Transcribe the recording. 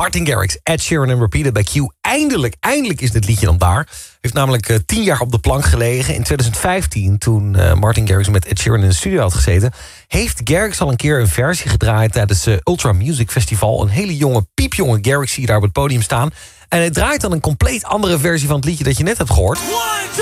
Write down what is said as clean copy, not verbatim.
Martin Garrix, Ed Sheeran en Repeated by Q. Eindelijk is dit liedje dan daar. Heeft namelijk 10 jaar op de plank gelegen. In 2015, toen Martin Garrix met Ed Sheeran in de studio had gezeten, heeft Garrix al een keer een versie gedraaid tijdens het Ultra Music Festival. Een hele jonge, piepjonge Garrix zie je daar op het podium staan. En hij draait dan een compleet andere versie van het liedje dat je net hebt gehoord.